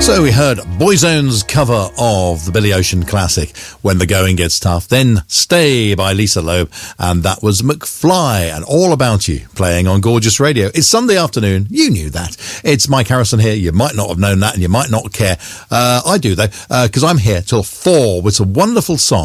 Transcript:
So we heard Boyzone's cover of the Billy Ocean classic, When the Going Gets Tough, then Stay by Lisa Loeb, and that was McFly and All About You playing on Gorgeous Radio. It's Sunday afternoon, you knew that. It's Mike Harrison here, you might not have known that and you might not care. I do though, because I'm here till 4 with some wonderful songs.